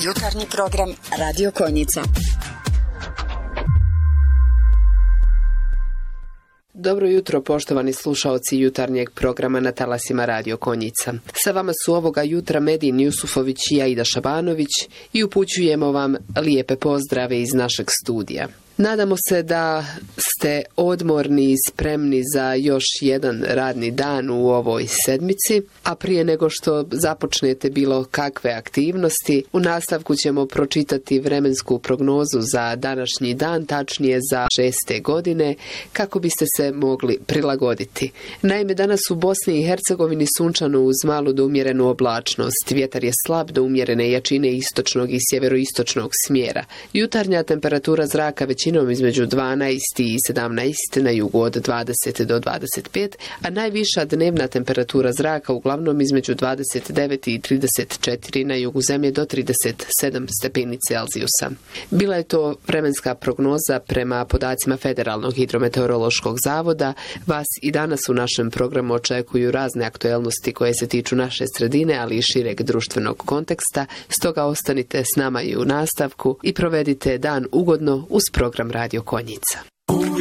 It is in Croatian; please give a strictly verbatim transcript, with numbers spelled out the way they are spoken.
Jutarnji program Radio Konjica. Dobro jutro, poštovani slušaoci jutarnjeg programa na talasima Radio Konjica. Sa vama su ovoga jutra Medin Jusufović i Aida Šabanović i upućujemo vam lijepe pozdrave iz našeg studija. Nadamo se da ste odmorni i spremni za još jedan radni dan u ovoj sedmici, a prije nego što započnete bilo kakve aktivnosti, u nastavku ćemo pročitati vremensku prognozu za današnji dan, tačnije za šeste godine, kako biste se mogli prilagoditi. Naime, danas u Bosni i Hercegovini sunčano uz malu do umjerenu oblačnost. Vjetar je slab do umjerene jačine istočnog i sjeveroistočnog smjera. Jutarnja temperatura zraka većinom između dvanaest i sedamnaest, na jugu od dvadeset do dvadeset pet, a najviša dnevna temperatura zraka uglavnom između dvadeset devet i trideset četiri, na jugu zemlje do trideset sedam stepeni Celzijusa. Bila je to vremenska prognoza prema podacima Federalnog hidrometeorološkog zavoda. Vas i danas u našem programu očekuju razne aktuelnosti koje se tiču naše sredine, ali i šireg društvenog konteksta. Stoga ostanite s nama i u nastavku i provedite dan ugodno uz program Radio Konjica.